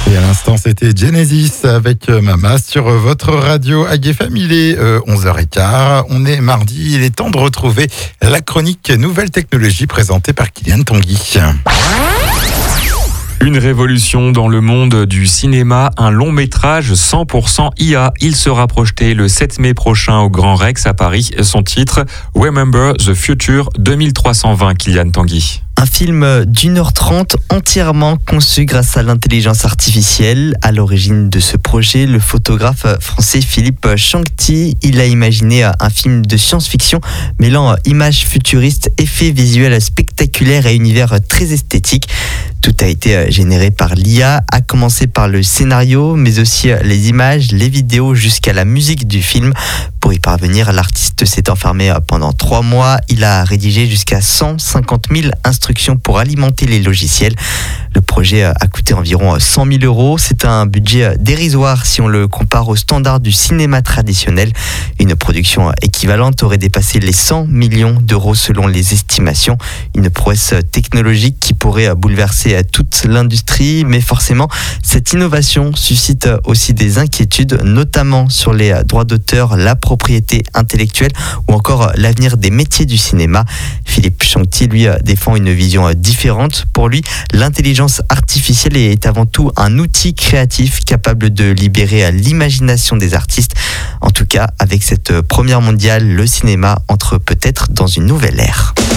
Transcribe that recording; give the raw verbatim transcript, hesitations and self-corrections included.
Et à l'instant, c'était Genesis avec Mama sur votre radio Agé Family, euh, onze heures quinze. On est mardi, il est temps de retrouver la chronique Nouvelles Technologies présentée par Kylian Tanguy. Une révolution dans le monde du cinéma, un long métrage cent pour cent I A. Il sera projeté le sept mai prochain au Grand Rex à Paris. Son titre, Remember the Future deux mille trois cent vingt, Kylian Tanguy. Un film d'une heure trente entièrement conçu grâce à l'intelligence artificielle. À l'origine de ce projet, le photographe français Philippe Changti, il a imaginé un film de science-fiction mêlant images futuristes, effets visuels spectaculaires et univers très esthétiques. Tout a été généré par l'I A, à commencer par le scénario, mais aussi les images, les vidéos, jusqu'à la musique du film. Pour y parvenir, l'artiste s'est enfermé pendant trois mois. Il a rédigé jusqu'à cent cinquante mille instructions pour alimenter les logiciels. Le projet a coûté environ cent mille euros. C'est un budget dérisoire si on le compare aux standards du cinéma traditionnel. Une production équivalente aurait dépassé les cent millions d'euros selon les estimations. Une prouesse technologique qui pourrait bouleverser toute l'industrie. Mais forcément, cette innovation suscite aussi des inquiétudes, notamment sur les droits d'auteur, la propriété intellectuelle ou encore l'avenir des métiers du cinéma. Philippe Changti, lui, défend une vision différente. Pour lui, l'intelligence artificielle est avant tout un outil créatif capable de libérer l'imagination des artistes. En tout cas, avec cette première mondiale, le cinéma entre peut-être dans une nouvelle ère.